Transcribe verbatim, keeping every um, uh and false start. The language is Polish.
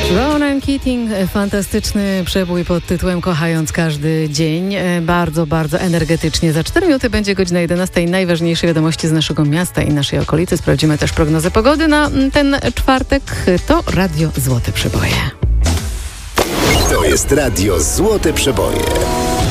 Ronan Keating, fantastyczny przebój pod tytułem Kochając każdy dzień. Bardzo, bardzo energetycznie. Za cztery minuty będzie godzina jedenasta. Najważniejsze wiadomości z naszego miasta i naszej okolicy. Sprawdzimy też prognozę pogody na ten czwartek. To Radio Złote Przeboje. To jest Radio Złote Przeboje.